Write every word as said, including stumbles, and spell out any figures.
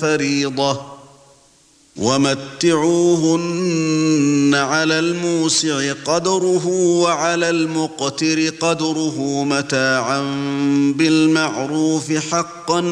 فَرِيضَةً وَمَتِّعُوهُنَّ عَلَى الْمُوسِعِ قَدْرُهُ وَعَلَى الْمُقْتِرِ قَدْرُهُ مَتَاعًا بِالْمَعْرُوفِ حَقًّا